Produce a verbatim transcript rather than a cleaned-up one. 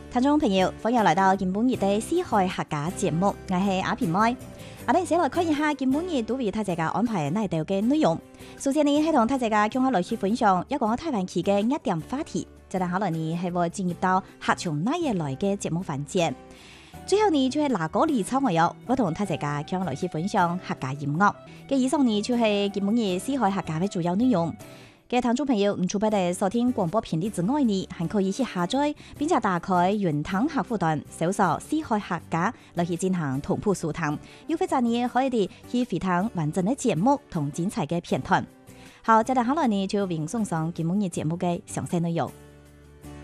聽眾朋友，歡迎來到今本日的四海客家節目，我係阿平妹。我哋先來看一下今本日都為大家安排哪條嘅內容。首先呢，係同大家共同來去分享一個台灣區嘅一點話題。接下來呢，係會進入到客從哪嘢來嘅節目環節。最後呢，就係拿歌離草我有，我同大家共同來去分享客家音樂。嘅以上呢，就係今本日四海客家嘅主要內容。嘅聽眾朋友，唔除別地收聽廣播頻率之外呢，還可以去下載並且打開雲湯客戶端，搜索四海客家來去進行同步收聽。又或者呢，可以哋去回聽完整嘅節目同精彩嘅片段。好，接下來呢就為送上今日節目嘅詳細內容。